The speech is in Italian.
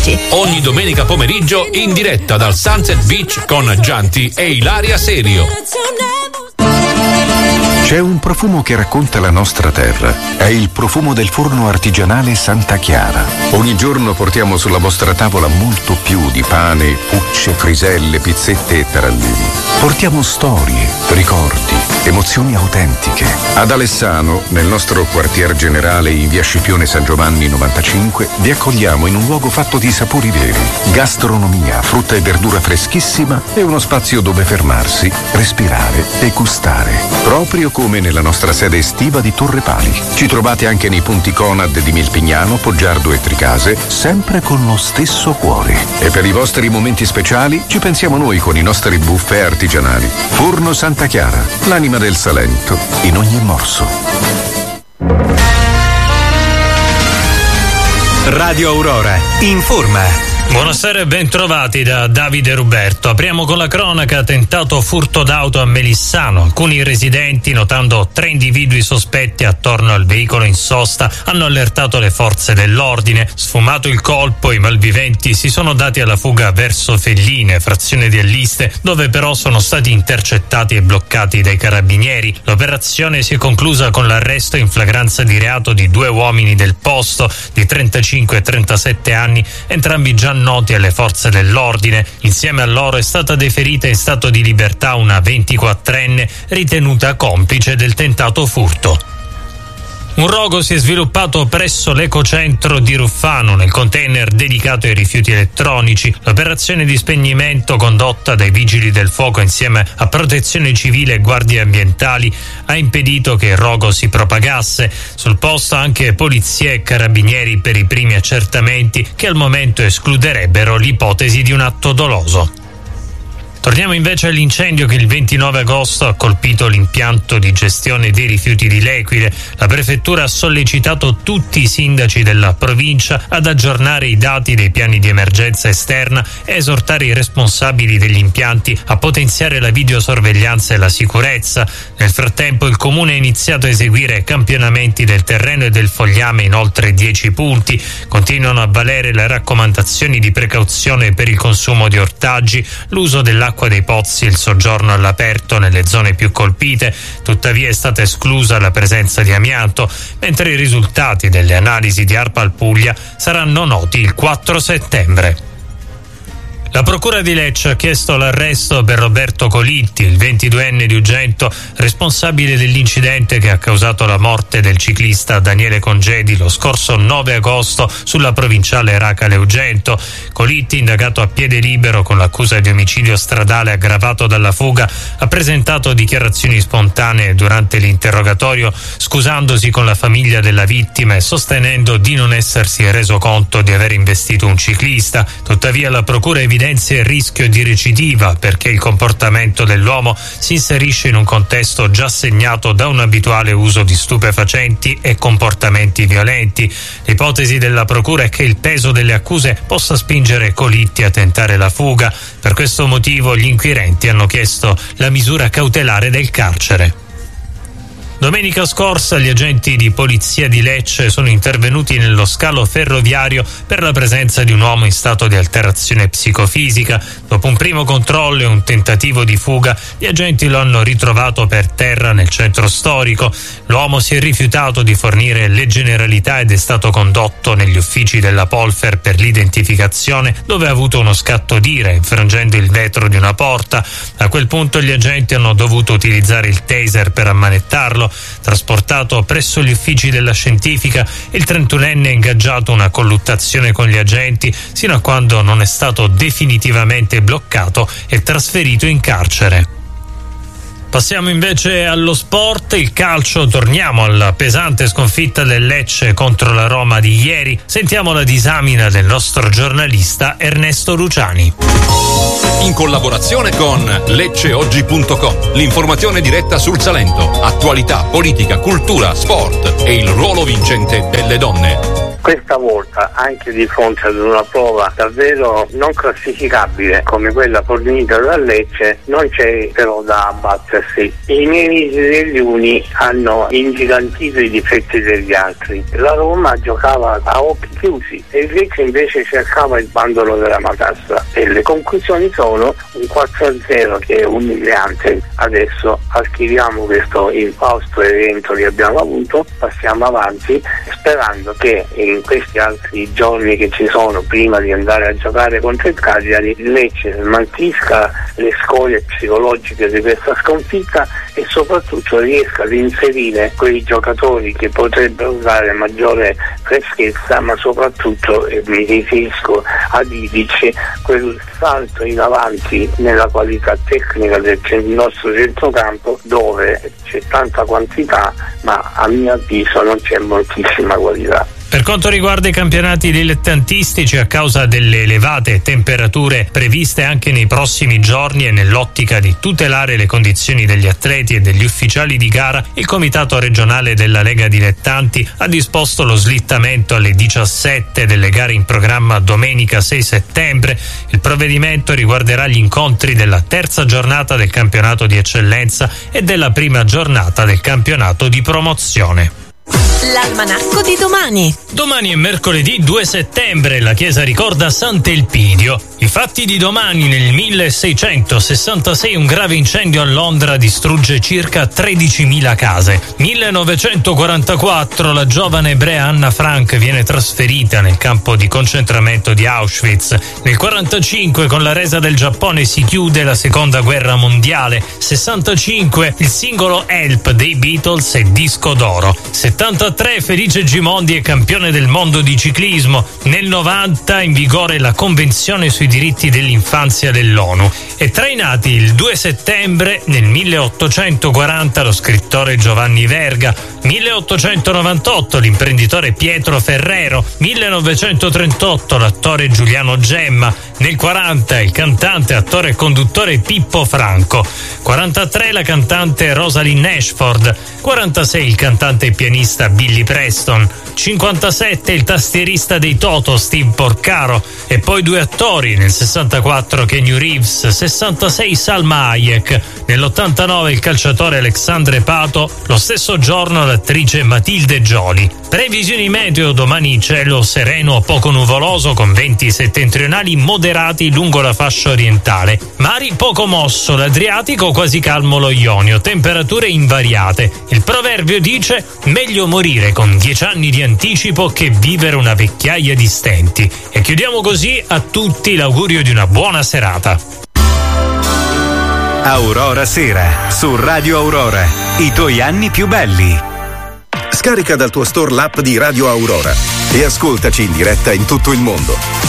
Gianti. Ogni domenica pomeriggio in diretta dal Sunset Beach con Gianti e Ilaria Serio. C'è un profumo che racconta la nostra terra. È il profumo del forno artigianale Santa Chiara. Ogni giorno portiamo sulla vostra tavola molto più di pane, pucce, friselle, pizzette e tarallini. Portiamo storie, ricordi, emozioni autentiche. Ad Alessano, nel nostro quartier generale in via Scipione San Giovanni 95, vi accogliamo in un luogo fatto di sapori veri, gastronomia, frutta e verdura freschissima e uno spazio dove fermarsi, respirare e gustare. Proprio come nella nostra sede estiva di Torre Pali. Ci trovate anche nei punti Conad di Milpignano, Poggiardo e Tricase, sempre con lo stesso cuore. E per i vostri momenti speciali ci pensiamo noi con i nostri buffet artigianali. Forno Santa Chiara, l'anima del Salento, in ogni morso. Radio Aurora informa. Buonasera e ben trovati da Davide Ruberto. Apriamo con la cronaca: tentato furto d'auto a Melissano. Alcuni residenti, notando 3 individui sospetti attorno al veicolo in sosta, hanno allertato le forze dell'ordine. Sfumato il colpo, i malviventi si sono dati alla fuga verso Felline, frazione di Alliste, dove però sono stati intercettati e bloccati dai carabinieri. L'operazione si è conclusa con l'arresto in flagranza di reato di 2 uomini del posto di 35 e 37 anni, entrambi già noti alle forze dell'ordine. Insieme a loro è stata deferita in stato di libertà una 24enne ritenuta complice del tentato furto. Un rogo si è sviluppato presso l'ecocentro di Ruffano, nel container dedicato ai rifiuti elettronici. L'operazione di spegnimento, condotta dai vigili del fuoco insieme a protezione civile e guardie ambientali, ha impedito che il rogo si propagasse. Sul posto anche polizia e carabinieri per i primi accertamenti, che al momento escluderebbero l'ipotesi di un atto doloso. Torniamo invece all'incendio che il 29 agosto ha colpito l'impianto di gestione dei rifiuti di L'Equile. La prefettura ha sollecitato tutti i sindaci della provincia ad aggiornare i dati dei piani di emergenza esterna e esortare i responsabili degli impianti a potenziare la videosorveglianza e la sicurezza. Nel frattempo il comune ha iniziato a eseguire campionamenti del terreno e del fogliame in oltre 10 punti. Continuano a valere le raccomandazioni di precauzione per il consumo di ortaggi, l'uso dell'acqua dei pozzi e il soggiorno all'aperto nelle zone più colpite. Tuttavia è stata esclusa la presenza di amianto, mentre i risultati delle analisi di ARPAL Puglia saranno noti il 4 settembre. La Procura di Lecce ha chiesto l'arresto per Roberto Colitti, il 22enne di Ugento, responsabile dell'incidente che ha causato la morte del ciclista Daniele Congedi lo scorso 9 agosto sulla provinciale Racale-Ugento. Colitti, indagato a piede libero con l'accusa di omicidio stradale aggravato dalla fuga, ha presentato dichiarazioni spontanee durante l'interrogatorio, scusandosi con la famiglia della vittima e sostenendo di non essersi reso conto di aver investito un ciclista. Tuttavia la Procura evidenzia il rischio di recidiva perché il comportamento dell'uomo si inserisce in un contesto già segnato da un abituale uso di stupefacenti e comportamenti violenti. L'ipotesi della Procura è che il peso delle accuse possa spingere Colitti a tentare la fuga. Per questo motivo gli inquirenti hanno chiesto la misura cautelare del carcere. Domenica scorsa gli agenti di polizia di Lecce sono intervenuti nello scalo ferroviario per la presenza di un uomo in stato di alterazione psicofisica. Dopo un primo controllo e un tentativo di fuga, gli agenti lo hanno ritrovato per terra nel centro storico. L'uomo si è rifiutato di fornire le generalità ed è stato condotto negli uffici della Polfer per l'identificazione, dove ha avuto uno scatto d'ira infrangendo il vetro di una porta. A quel punto gli agenti hanno dovuto utilizzare il taser per ammanettarlo. Trasportato presso gli uffici della scientifica, il 31enne ha ingaggiato una colluttazione con gli agenti sino a quando non è stato definitivamente bloccato e trasferito in carcere. Passiamo invece allo sport, il calcio. Torniamo alla pesante sconfitta del Lecce contro la Roma di ieri. Sentiamo la disamina del nostro giornalista Ernesto Luciani. In collaborazione con lecceoggi.com, l'informazione diretta sul Salento, attualità, politica, cultura, sport e il ruolo vincente delle donne. Questa volta, anche di fronte ad una prova davvero non classificabile come quella fornita dal Lecce, non c'è però da abbattersi. I nemici degli uni hanno ingigantito i difetti degli altri. La Roma giocava a occhi chiusi e il Lecce invece cercava il bandolo della matassa, e le conclusioni sono un 4-0 che è umiliante. Adesso archiviamo questo infausto evento che abbiamo avuto, passiamo avanti sperando che in questi altri giorni che ci sono prima di andare a giocare contro il Cagliari, il Lecce smaltisca le scorie psicologiche di questa sconfitta e soprattutto riesca ad inserire quei giocatori che potrebbero dare maggiore freschezza, ma soprattutto, e mi riferisco ad Idic, quel salto in avanti nella qualità tecnica del nostro centrocampo, dove c'è tanta quantità ma a mio avviso non c'è moltissima qualità. Per quanto riguarda i campionati dilettantistici, a causa delle elevate temperature previste anche nei prossimi giorni e nell'ottica di tutelare le condizioni degli atleti e degli ufficiali di gara, il Comitato regionale della Lega Dilettanti ha disposto lo slittamento alle 17 delle gare in programma domenica 6 settembre. Il provvedimento riguarderà gli incontri della terza giornata del campionato di eccellenza e della prima giornata del campionato di promozione. L'almanacco di domani. Domani è mercoledì 2 settembre, la chiesa ricorda Sant'Elpidio. I fatti di domani: nel 1666 un grave incendio a Londra distrugge circa 13.000 case. 1944 la giovane ebrea Anna Frank viene trasferita nel campo di concentramento di Auschwitz. Nel 45 con la resa del Giappone si chiude la seconda guerra mondiale. 65 il singolo Help dei Beatles è disco d'oro. 73 Felice Gimondi è campione del mondo di ciclismo. Nel 90 in vigore la Convenzione sui diritti dell'infanzia dell'ONU. E tra i nati il 2 settembre nel 1840 lo scrittore Giovanni Verga, 1898 l'imprenditore Pietro Ferrero, 1938 l'attore Giuliano Gemma, nel 40 il cantante, attore e conduttore Pippo Franco, 43 la cantante Rosalind Ashford, 46 il cantante e pianista Billy Preston, 57 il tastierista dei Toto Steve Porcaro, e poi due attori: nel 64 Keanu Reeves, 66 Salma Hayek, nell'89 il calciatore Alexandre Pato, lo stesso giorno l'attrice Matilde Gioli. Previsioni meteo: domani cielo sereno o poco nuvoloso con venti settentrionali moderati lungo la fascia orientale, mari poco mosso l'Adriatico, quasi calmo lo Ionio, temperature invariate. Il proverbio dice: meglio morire con 10 anni di anticipo che vivere una vecchiaia di stenti. E chiudiamo così a tutti l'augurio di una buona serata. Aurora Sera su Radio Aurora, i tuoi anni più belli. Scarica dal tuo store l'app di Radio Aurora e ascoltaci in diretta in tutto il mondo.